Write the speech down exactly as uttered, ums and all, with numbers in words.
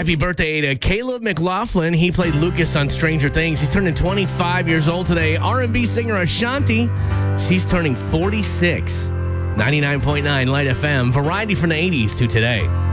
Happy birthday to Caleb McLaughlin. He played Lucas on Stranger Things. He's turning twenty-five years old today. R and B singer Ashanti, she's turning forty-six. ninety-nine point nine Light F M. Variety from the eighties to today.